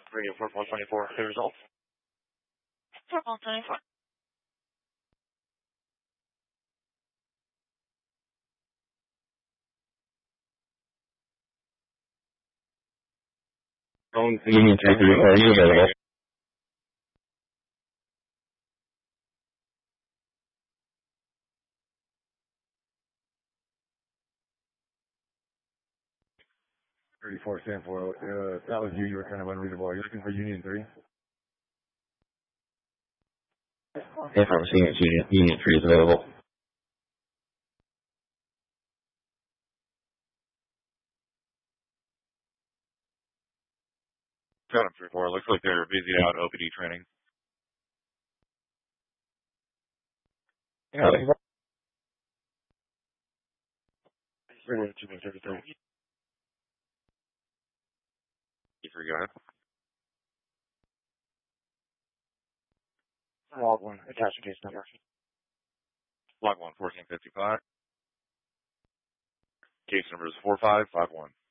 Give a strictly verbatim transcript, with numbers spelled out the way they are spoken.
Radio four one twenty-four, clear results. four one twenty-four. Phone Union three three, are you available? thirty-four Sanford, uh, that was you, you were kind of unreadable. Are you looking for Union three? If I'm seeing it, Union, Union three is available. Got them three four. Looks like they're busy out O P D training. Yeah. Radio two one thirty-three. E three, go ahead. Log one, attached case number. Log one, fourteen fifty-five. Case number is four five five one.